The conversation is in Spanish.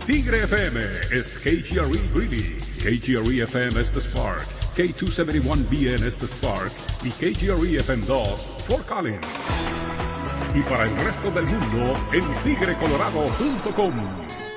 Tigre FM es KGRE Greeley, KGRE FM es The Spark, K271BN es The Spark y KGRE FM2 Fort Collins. Y para el resto del mundo en tigrecolorado.com.